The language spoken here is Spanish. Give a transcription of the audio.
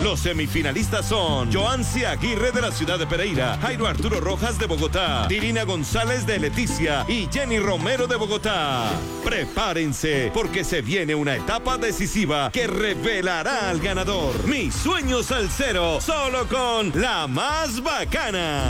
Los semifinalistas son Joancy Aguirre de la ciudad de Pereira, Jairo Arturo Rojas de Bogotá, Dirina González de Leticia y Jenny Romero de Bogotá. Prepárense, porque se viene una etapa decisiva que revelará al ganador. Mis sueños salsero, solo con la más bacana.